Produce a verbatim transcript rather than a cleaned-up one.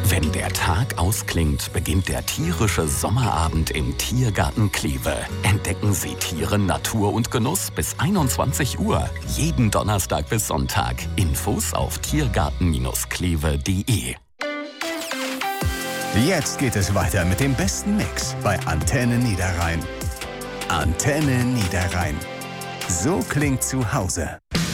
Wenn der Tag ausklingt, beginnt der tierische Sommerabend im Tiergarten Kleve. Entdecken Sie Tiere, Natur und Genuss bis einundzwanzig Uhr. Jeden Donnerstag bis Sonntag. Infos auf tiergarten Kleve punkt de. Jetzt geht es weiter mit dem besten Mix bei Antenne Niederrhein. Antenne Niederrhein. So klingt zu Hause.